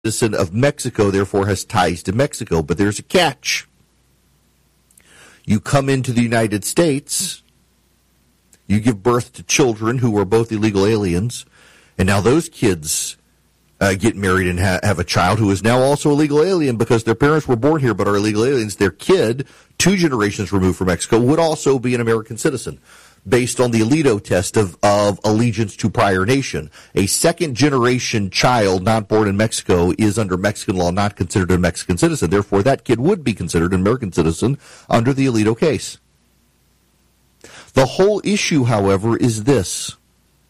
citizen of Mexico, therefore has ties to Mexico. But there's a catch. You come into the United States, you give birth to children who are both illegal aliens, and now those kids get married and have a child who is now also a legal alien because their parents were born here but are illegal aliens. Their kid, 2 generations removed from Mexico, would also be an American citizen based on the Alito test of allegiance to prior nation. A second-generation child not born in Mexico is, under Mexican law, not considered a Mexican citizen. Therefore, that kid would be considered an American citizen under the Alito case. The whole issue, however, is this.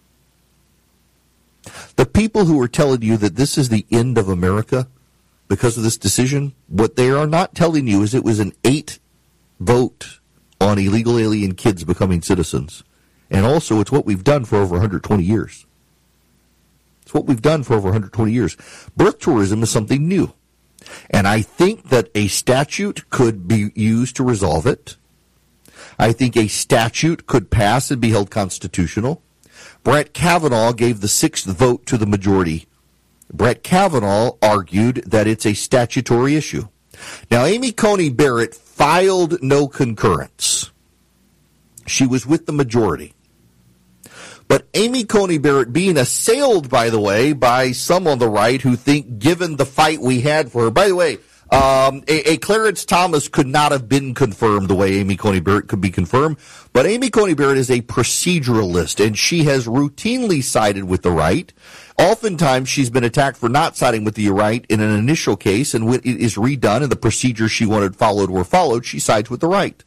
The people who are telling you that this is the end of America because of this decision, what they are not telling you is it was an 8 vote on illegal alien kids becoming citizens. And also, it's what we've done for over 120 years. It's what we've done for over 120 years. Birth tourism is something new. And I think that a statute could be used to resolve it. I think a statute could pass and be held constitutional. Brett Kavanaugh gave the 6th vote to the majority. Brett Kavanaugh argued that it's a statutory issue. Now, Amy Coney Barrett filed no concurrence. She was with the majority. But Amy Coney Barrett, being assailed, by the way, by some on the right who think, given the fight we had for her, by the way, a Clarence Thomas could not have been confirmed the way Amy Coney Barrett could be confirmed. But Amy Coney Barrett is a proceduralist, and she has routinely sided with the right. Oftentimes, she's been attacked for not siding with the right in an initial case, and when it is redone and the procedures she wanted followed were followed, she sides with the right.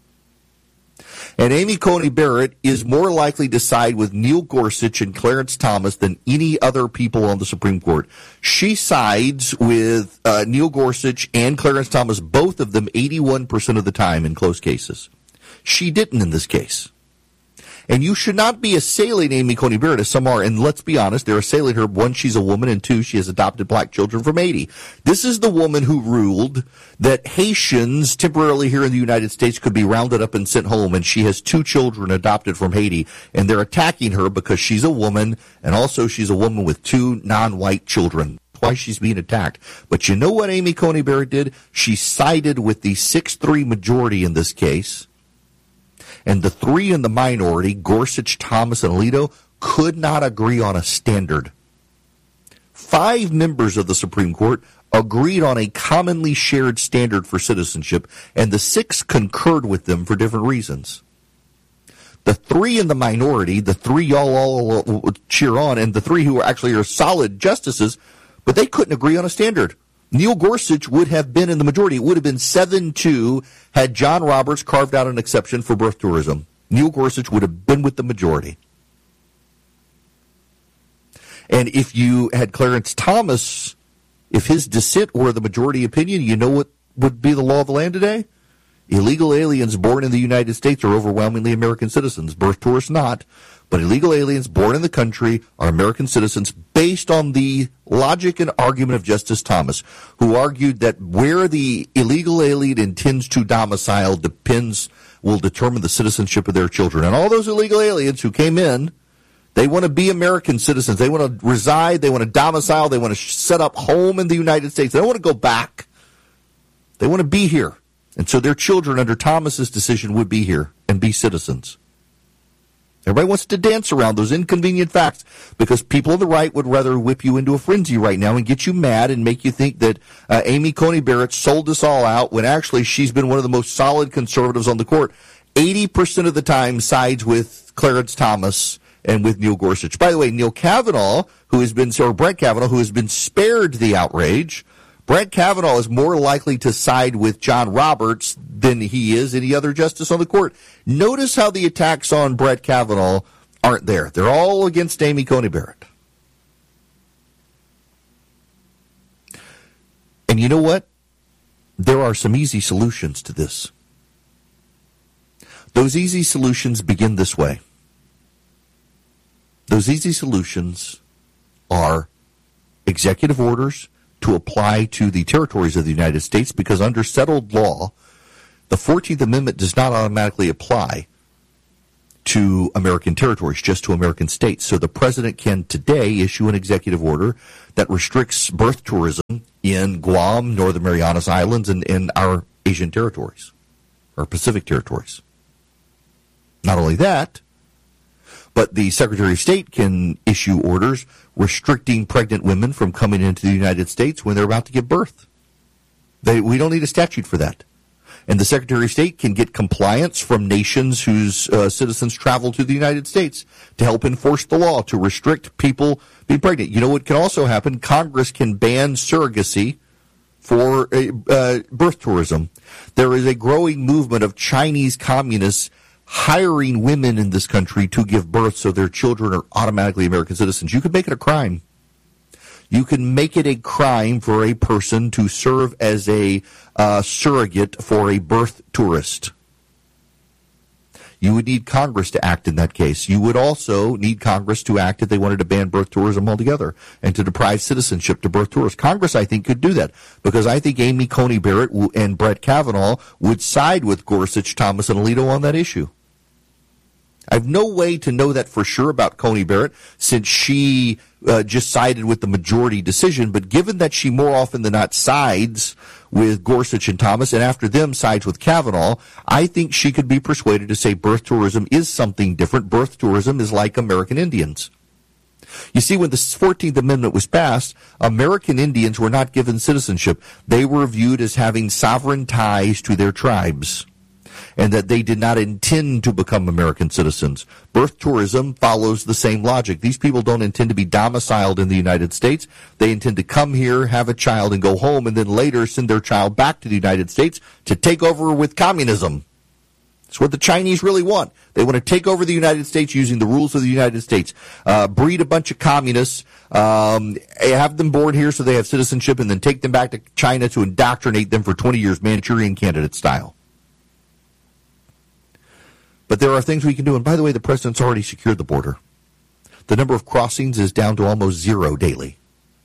And Amy Coney Barrett is more likely to side with Neil Gorsuch and Clarence Thomas than any other people on the Supreme Court. She sides with Neil Gorsuch and Clarence Thomas, both of them 81% of the time in close cases. She didn't in this case. And you should not be assailing Amy Coney Barrett, as some are. And let's be honest, they're assailing her. 1, she's a woman, and 2, she has adopted black children from Haiti. This is the woman who ruled that Haitians temporarily here in the United States could be rounded up and sent home, and she has 2 children adopted from Haiti. And they're attacking her because she's a woman, and also she's a woman with 2 non-white children. That's why she's being attacked. But you know what Amy Coney Barrett did? She sided with the 6-3 majority in this case. And the 3 in the minority, Gorsuch, Thomas, and Alito, could not agree on a standard. 5 members of the Supreme Court agreed on a commonly shared standard for citizenship, and the 6 concurred with them for different reasons. The 3 in the minority, the 3 y'all all cheer on, and the 3 who actually are solid justices, but they couldn't agree on a standard. Neil Gorsuch would have been in the majority. It would have been 7-2 had John Roberts carved out an exception for birth tourism. Neil Gorsuch would have been with the majority. And if you had Clarence Thomas, if his dissent were the majority opinion, you know what would be the law of the land today? Illegal aliens born in the United States are overwhelmingly American citizens. Birth tourists not. But illegal aliens born in the country are American citizens based on the logic and argument of Justice Thomas, who argued that where the illegal alien intends to domicile will determine the citizenship of their children. And all those illegal aliens who came in, they want to be American citizens. They want to reside. They want to domicile. They want to set up home in the United States. They don't want to go back. They want to be here. And so their children, under Thomas's decision, would be here and be citizens. Everybody wants to dance around those inconvenient facts because people on the right would rather whip you into a frenzy right now and get you mad and make you think that Amy Coney Barrett sold us all out when actually she's been one of the most solid conservatives on the court. 80% of the time sides with Clarence Thomas and with Neil Gorsuch. By the way, Brett Kavanaugh, who has been spared the outrage, Brett Kavanaugh is more likely to side with John Roberts than he is any other justice on the court. Notice how the attacks on Brett Kavanaugh aren't there. They're all against Amy Coney Barrett. And you know what? There are some easy solutions to this. Those easy solutions begin this way. Those easy solutions are executive orders to apply to the territories of the United States, because under settled law, the 14th Amendment does not automatically apply to American territories, just to American states. So the president can today issue an executive order that restricts birth tourism in Guam, Northern Marianas Islands, and in our Asian territories, or Pacific territories. Not only that, but the Secretary of State can issue orders restricting pregnant women from coming into the United States when they're about to give birth. We don't need a statute for that. And the Secretary of State can get compliance from nations whose citizens travel to the United States to help enforce the law to restrict people being pregnant. You know what can also happen? Congress can ban surrogacy for birth tourism. There is a growing movement of Chinese communists hiring women in this country to give birth so their children are automatically American citizens. You could make it a crime. You can make it a crime for a person to serve as a surrogate for a birth tourist. You would need Congress to act in that case. You would also need Congress to act if they wanted to ban birth tourism altogether and to deprive citizenship to birth tourists. Congress, I think, could do that because I think Amy Coney Barrett and Brett Kavanaugh would side with Gorsuch, Thomas, and Alito on that issue. I have no way to know that for sure about Coney Barrett since she just sided with the majority decision, but given that she more often than not sides with Gorsuch and Thomas and after them sides with Kavanaugh, I think she could be persuaded to say birth tourism is something different. Birth tourism is like American Indians. You see, when the 14th Amendment was passed, American Indians were not given citizenship. They were viewed as having sovereign ties to their tribes, and that they did not intend to become American citizens. Birth tourism follows the same logic. These people don't intend to be domiciled in the United States. They intend to come here, have a child, and go home, and then later send their child back to the United States to take over with communism. It's what the Chinese really want. They want to take over the United States using the rules of the United States, breed a bunch of communists, have them born here so they have citizenship, and then take them back to China to indoctrinate them for 20 years, Manchurian Candidate style. But there are things we can do. And by the way, the president's already secured the border. The number of crossings is down to almost zero daily.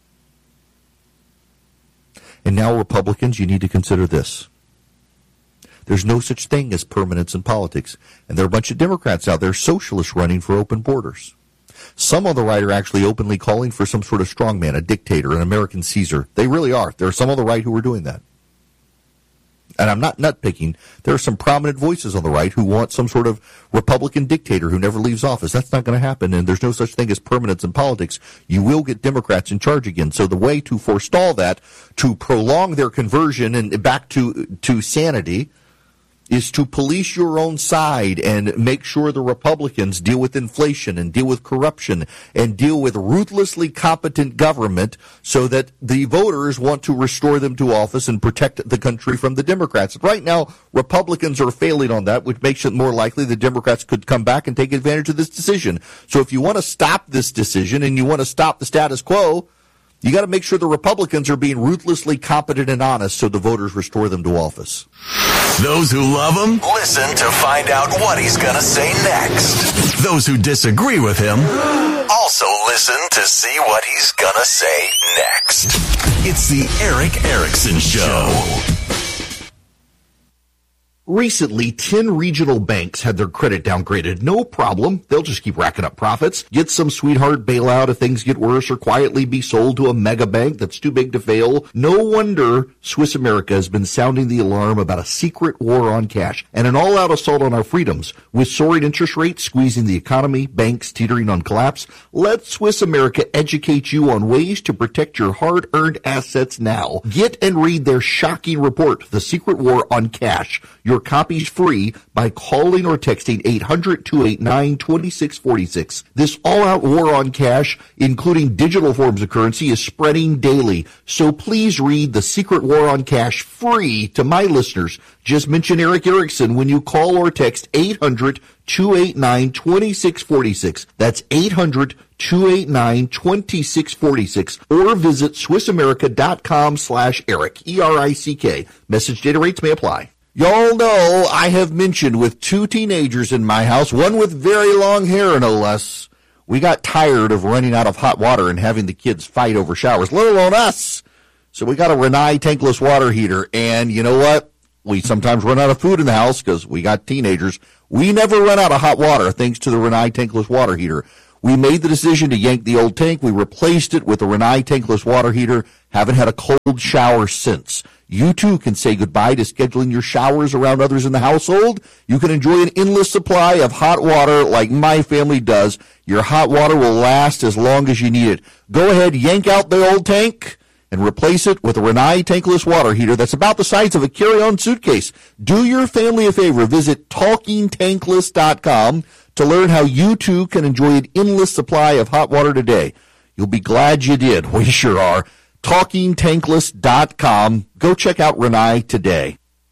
And now, Republicans, you need to consider this. There's no such thing as permanence in politics. And there are a bunch of Democrats out there, socialists, running for open borders. Some on the right are actually openly calling for some sort of strongman, a dictator, an American Caesar. They really are. There are some on the right who are doing that. And I'm not nitpicking. There are some prominent voices on the right who want some sort of Republican dictator who never leaves office. That's not going to happen, and there's no such thing as permanence in politics. You will get Democrats in charge again. So the way to forestall that, to prolong their conversion and back to sanity, is to police your own side and make sure the Republicans deal with inflation and deal with corruption and deal with ruthlessly competent government so that the voters want to restore them to office and protect the country from the Democrats. Right now, Republicans are failing on that, which makes it more likely the Democrats could come back and take advantage of this decision. So if you want to stop this decision and you want to stop the status quo, you got to make sure the Republicans are being ruthlessly competent and honest so the voters restore them to office. Those who love him, listen to find out what he's going to say next. Those who disagree with him, also listen to see what he's going to say next. It's the Erick Erickson Show. Recently, 10 regional banks had their credit downgraded. No problem. They'll just keep racking up profits. Get some sweetheart bailout if things get worse, or quietly be sold to a mega bank that's too big to fail. No wonder Swiss America has been sounding the alarm about a secret war on cash and an all-out assault on our freedoms. With soaring interest rates squeezing the economy, banks teetering on collapse, let Swiss America educate you on ways to protect your hard-earned assets now. Get and read their shocking report, The Secret War on Cash. Your copies free by calling or texting 800-289-2646. This all-out war on cash, including digital forms of currency, is spreading daily. So please read The Secret War on Cash free to my listeners. Just mention Erick Erickson when you call or text 800-289-2646. That's 800-289-2646. Or visit SwissAmerica.com/Erick, E-R-I-C-K. Message data rates may apply. Y'all know I have mentioned with 2 teenagers in my house, one with very long hair no less, we got tired of running out of hot water and having the kids fight over showers, let alone us. So we got a Rinnai tankless water heater, and you know what? We sometimes run out of food in the house because we got teenagers. We never run out of hot water thanks to the Rinnai tankless water heater. We made the decision to yank the old tank. We replaced it with a Rinnai tankless water heater. Haven't had a cold shower since. You too can say goodbye to scheduling your showers around others in the household. You can enjoy an endless supply of hot water like my family does. Your hot water will last as long as you need it. Go ahead, yank out the old tank and replace it with a Rinnai tankless water heater that's about the size of a carry-on suitcase. Do your family a favor. Visit TalkingTankless.com to learn how you too can enjoy an endless supply of hot water today. You'll be glad you did. We sure are. TalkingTankless.com. Go check out Rinnai today.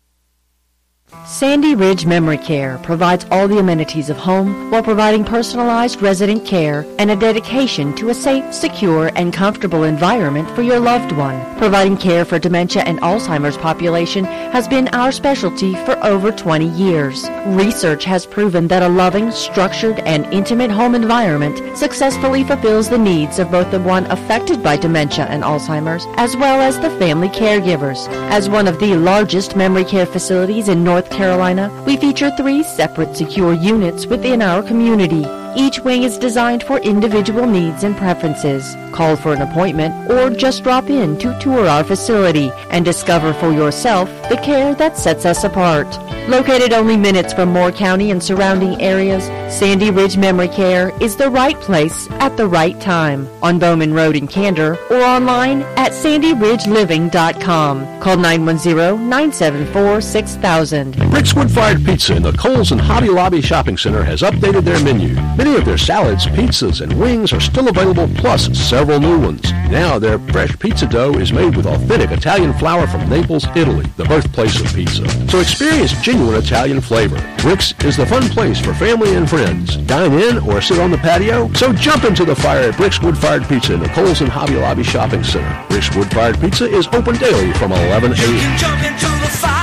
Sandy Ridge Memory Care provides all the amenities of home while providing personalized resident care and a dedication to a safe, secure, and comfortable environment for your loved one. Providing care for dementia and Alzheimer's population has been our specialty for over 20 years. Research has proven that a loving, structured, and intimate home environment successfully fulfills the needs of both the one affected by dementia and Alzheimer's as well as the family caregivers. As one of the largest memory care facilities in North Carolina, we feature 3 separate secure units within our community. Each wing is designed for individual needs and preferences. Call for an appointment or just drop in to tour our facility and discover for yourself the care that sets us apart. Located only minutes from Moore County and surrounding areas, Sandy Ridge Memory Care is the right place at the right time. On Bowman Road in Candor or online at sandyridgeliving.com. Call 910-974-6000. Rick's Wood-Fired Pizza in the Kohl's and Hobby Lobby Shopping Center has updated their menu. Many of their salads, pizzas, and wings are still available, plus several new ones. Now their fresh pizza dough is made with authentic Italian flour from Naples, Italy, the birthplace of pizza. So experience genuine Italian flavor. Rick's is the fun place for family and friends. Dine in or sit on the patio? So jump into the fire at Rick's Wood-Fired Pizza in the Kohl's and Hobby Lobby Shopping Center. Rick's Wood-Fired Pizza is open daily from 11 a.m. Jump into the fire.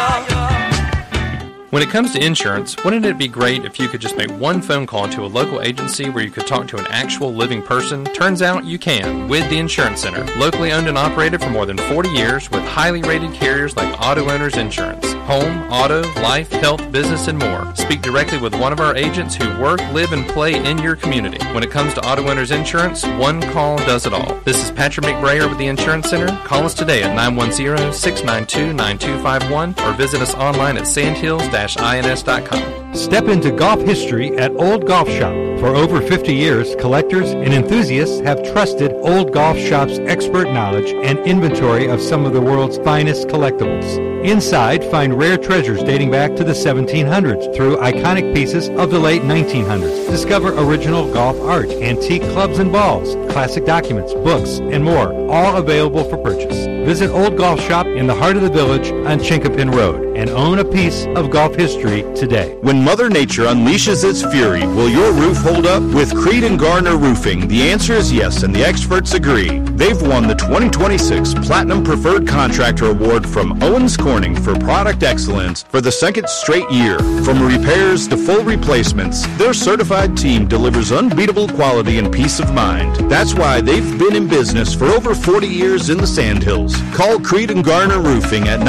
When it comes to insurance, wouldn't it be great if you could just make one phone call to a local agency where you could talk to an actual living person? Turns out you can with the Insurance Center. Locally owned and operated for more than 40 years with highly rated carriers like Auto Owners Insurance. Home, auto, life, health, business, and more. Speak directly with one of our agents who work, live, and play in your community. When it comes to Auto Owners Insurance, one call does it all. This is Patrick McBrayer with the Insurance Center. Call us today at 910-692-9251 or visit us online at sandhills-ins.com. Step into golf history at Old Golf Shop. For over 50 years, collectors and enthusiasts have trusted Old Golf Shop's expert knowledge and inventory of some of the world's finest collectibles. Inside, find rare treasures dating back to the 1700s through iconic pieces of the late 1900s. Discover original golf art, antique clubs and balls, classic documents, books, and more, all available for purchase. Visit Old Golf Shop in the heart of the village on Chinkapin Road and own a piece of golf history today. When Mother Nature unleashes its fury, will your roof hold up? With Creed and Garner Roofing, the answer is yes, and the experts agree. They've won the 2026 Platinum Preferred Contractor Award from Owens Corning for product excellence for the second straight year. From repairs to full replacements, their certified team delivers unbeatable quality and peace of mind. That's why they've been in business for over 40 years in the Sandhills. Call Creed and Garner Roofing at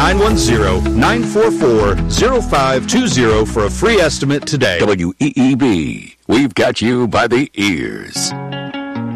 910-944-0520 for a free estimate today. WEEB, we've got you by the ears.